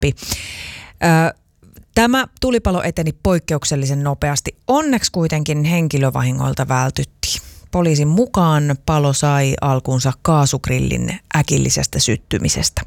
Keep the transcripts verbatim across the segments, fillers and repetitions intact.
Lappi. Tämä tulipalo eteni poikkeuksellisen nopeasti. Onneksi kuitenkin henkilövahingoilta vältyttiin. Poliisin mukaan palo sai alkunsa kaasugrillin äkillisestä syttymisestä.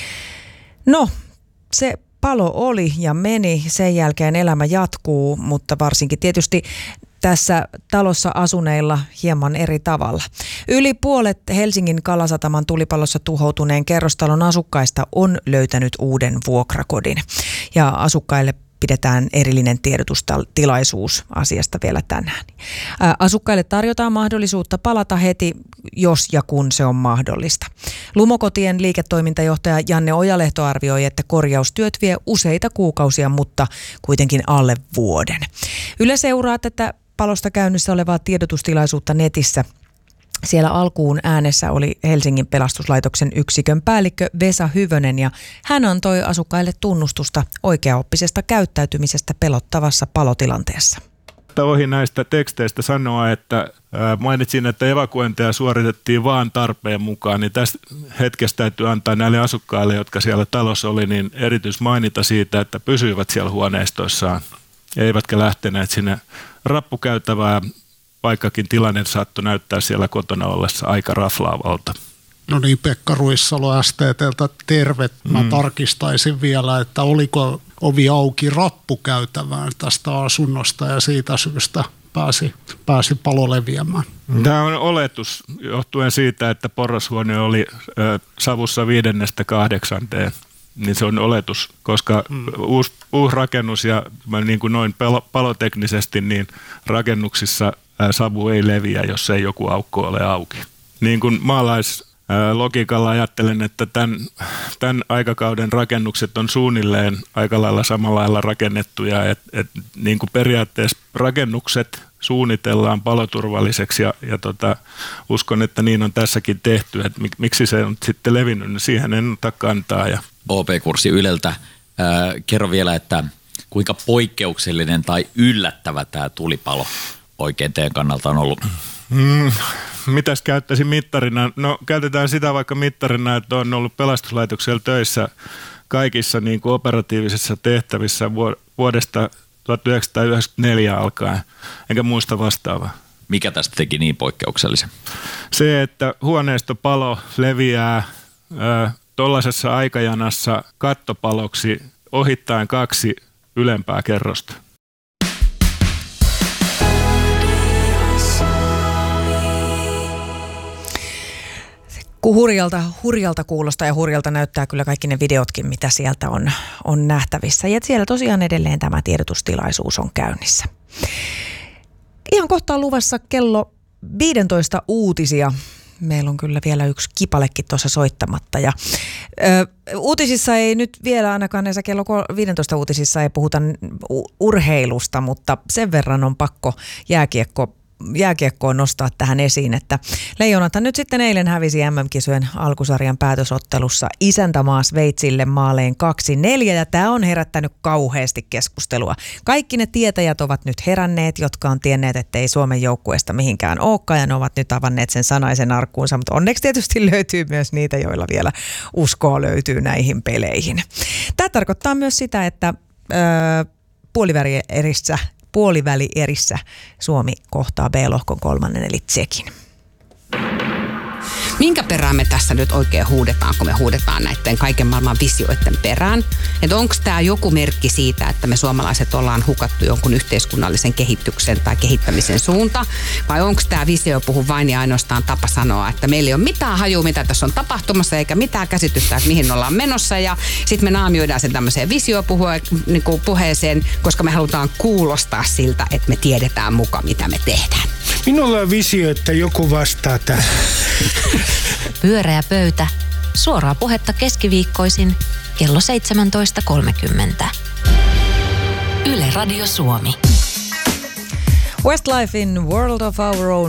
No, se palo oli ja meni. Sen jälkeen elämä jatkuu, mutta varsinkin tietysti tässä talossa asuneilla hieman eri tavalla. Yli puolet Helsingin Kalasataman tulipalossa tuhoutuneen kerrostalon asukkaista on löytänyt uuden vuokrakodin. Ja asukkaille pidetään erillinen tiedotustilaisuus asiasta vielä tänään. Asukkaille tarjotaan mahdollisuutta palata heti, jos ja kun se on mahdollista. Lumokotien liiketoimintajohtaja Janne Ojalehto arvioi, että korjaustyöt vie useita kuukausia, mutta kuitenkin alle vuoden. Yle seuraa tätä palosta käynnissä olevaa tiedotustilaisuutta netissä. Siellä alkuun äänessä oli Helsingin pelastuslaitoksen yksikön päällikkö Vesa Hyvönen ja hän antoi asukkaille tunnustusta oikeaoppisesta käyttäytymisestä pelottavassa palotilanteessa. Ohi näistä teksteistä sanoa, että mainitsin, että evakuointeja suoritettiin vaan tarpeen mukaan, niin tästä hetkestä täytyy antaa näille asukkaille, jotka siellä talossa oli, niin erityismainita siitä, että pysyivät siellä huoneistoissaan, eivätkä lähteneet sinne rappukäytävään, vaikkakin tilanne saattoi näyttää siellä kotona ollessa aika raflaavalta. No niin, Pekka Ruissalo S T T:ltä terve. Mä mm. tarkistaisin vielä, että oliko ovi auki rappukäytävään tästä asunnosta ja siitä syystä pääsi, pääsi palo leviämään. Tämä on oletus johtuen siitä, että porrashuone oli ö, savussa viidennestä kahdeksanteen. Niin se on oletus, koska mm. uusi, uusi rakennus ja niin kuin noin paloteknisesti, niin rakennuksissa savu ei leviä, jos ei joku aukko ole auki. Niin kuin maalaislogiikalla ajattelen, että tämän, tämän aikakauden rakennukset on suunnilleen aika lailla samalla lailla rakennettuja, että et, niin kuin periaatteessa rakennukset suunnitellaan paloturvalliseksi ja, ja tota, uskon, että niin on tässäkin tehty, että mik, miksi se on sitten levinnyt, niin siihen en ota kantaa. Ja. O P-kurssi Yleltä. Äh, kerro vielä, että kuinka poikkeuksellinen tai yllättävä tämä tulipalo oikein teidän kannalta on ollut? Mm, mitäs käyttäisin mittarina? No käytetään sitä vaikka mittarina, että on ollut pelastuslaitoksella töissä kaikissa niin kuin operatiivisissa tehtävissä vuodesta tuhatyhdeksänsataayhdeksänkymmentäneljä alkaen, enkä muista vastaavaa. Mikä tästä teki niin poikkeuksellisen? Se, että huoneistopalo leviää ö, tuollaisessa aikajanassa kattopaloksi ohittaen kaksi ylempää kerrosta. Hurjalta, hurjalta kuulostaa ja hurjalta näyttää kyllä kaikki ne videotkin, mitä sieltä on, on nähtävissä. Ja siellä tosiaan edelleen tämä tiedotustilaisuus on käynnissä. Ihan kohta on luvassa kello viisitoista uutisia. Meillä on kyllä vielä yksi kipalekin tuossa soittamatta. Ja, ö, uutisissa ei nyt vielä ainakaan näissä kello viisitoista uutisissa ei puhuta urheilusta, mutta sen verran on pakko jääkiekko jääkiekkoon nostaa tähän esiin, että Leijonathan nyt sitten eilen hävisi M M-kisojen alkusarjan päätösottelussa isäntämaa Sveitsille maaleen kaksi neljä ja tämä on herättänyt kauheasti keskustelua. Kaikki ne tietäjät ovat nyt heränneet, jotka on tienneet, että ei Suomen joukkueesta mihinkään olekaan ja ne ovat nyt avanneet sen sanaisen arkkuunsa, mutta onneksi tietysti löytyy myös niitä, joilla vielä uskoa löytyy näihin peleihin. Tämä tarkoittaa myös sitä, että öö, puolivälierissä Puolivälierissä Suomi kohtaa B-lohkon kolmannen eli Tsekin. Minkä perään me tässä nyt oikein huudetaan, kun me huudetaan näiden kaiken maailman visioiden perään? Että onko tämä joku merkki siitä, että me suomalaiset ollaan hukattu jonkun yhteiskunnallisen kehityksen tai kehittämisen suunta? Vai onko tämä visio puhu vain ja ainoastaan tapa sanoa, että meillä ei ole mitään hajua, mitä tässä on tapahtumassa, eikä mitään käsitystä, että mihin ollaan menossa. Ja sitten me naamioidaan sen tämmöiseen visiopuheeseen, koska me halutaan kuulostaa siltä, että me tiedetään muka, mitä me tehdään. Minulla on visio, että joku vastaa tähän. Pyöreä pöytä. Suoraa puhetta keskiviikkoisin kello seitsemäntoista kolmekymmentä. Yle Radio Suomi. Westlife in World of Our Own